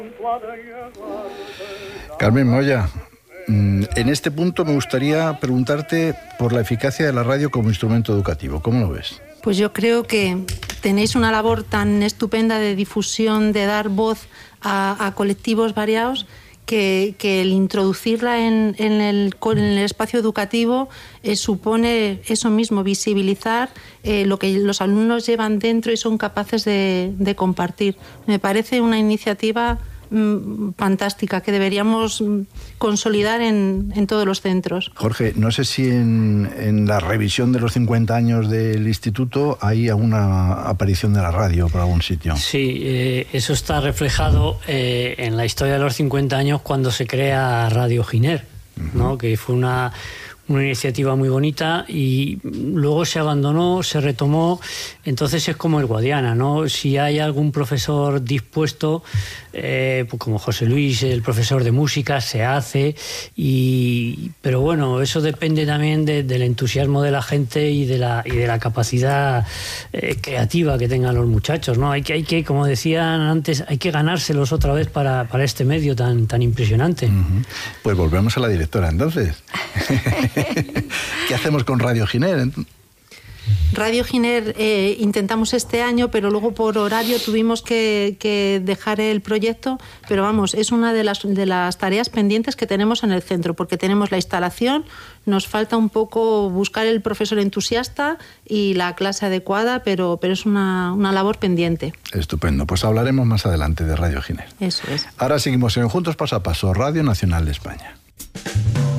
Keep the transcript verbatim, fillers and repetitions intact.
Carmen Moya, en este punto me gustaría preguntarte por la eficacia de la radio como instrumento educativo. ¿Cómo lo ves? Pues yo creo que tenéis una labor tan estupenda de difusión, de dar voz a, a colectivos variados, que, que el introducirla en, en, el, en el espacio educativo eh, supone eso mismo, visibilizar eh, lo que los alumnos llevan dentro y son capaces de, de compartir. Me parece una iniciativa fantástica que deberíamos consolidar en, en todos los centros. Jorge, no sé si en, en la revisión de los cincuenta años del instituto hay alguna aparición de la radio por algún sitio. Sí, eh, eso está reflejado eh, en la historia de los cincuenta años cuando se crea Radio Giner, uh-huh. ¿no? Que fue una una iniciativa muy bonita y luego se abandonó, se retomó. Entonces es como el Guadiana, ¿no? Si hay algún profesor dispuesto, eh, pues como José Luis, el profesor de música, se hace, y pero bueno, eso depende también de, del entusiasmo de la gente y de la, y de la capacidad eh, creativa que tengan los muchachos, ¿no? Hay que, hay que, como decían antes, hay que ganárselos otra vez para, para este medio tan, tan impresionante. Uh-huh. Pues volvemos a la directora, entonces. ¿Qué hacemos con Radio Giner? Radio Giner eh, intentamos este año, pero luego por horario tuvimos que, que dejar el proyecto, pero vamos, es una de las, de las tareas pendientes que tenemos en el centro, porque tenemos la instalación, nos falta un poco buscar el profesor entusiasta y la clase adecuada, pero, pero es una, una labor pendiente. Estupendo, pues hablaremos más adelante de Radio Giner. Eso es. Ahora seguimos en Juntos Paso a Paso, Radio Nacional de España.